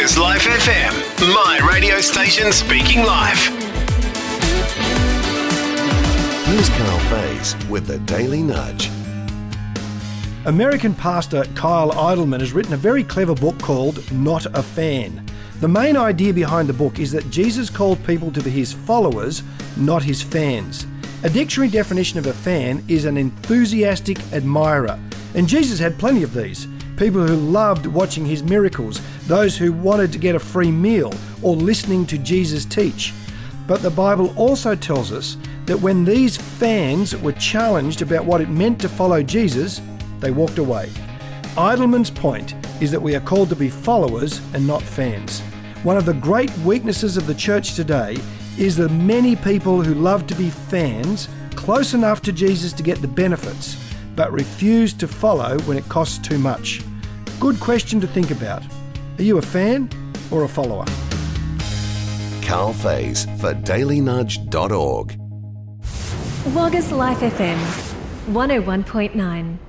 August Life FM, my radio station speaking live. Here's Carl Faze with the Daily Nudge. American pastor Kyle Idleman has written a very clever book called Not a Fan. The main idea behind the book is that Jesus called people to be his followers, not his fans. A dictionary definition of a fan is an enthusiastic admirer, and Jesus had plenty of these. People who loved watching his miracles, those who wanted to get a free meal or listening to Jesus teach. But the Bible also tells us that when these fans were challenged about what it meant to follow Jesus, they walked away. Idleman's point is that we are called to be followers and not fans. One of the great weaknesses of the church today is the many people who love to be fans, close enough to Jesus to get the benefits, but refuse to follow when it costs too much. Good question to think about. Are you a fan or a follower? Carl Faze for dailynudge.org. August Life FM 101.9.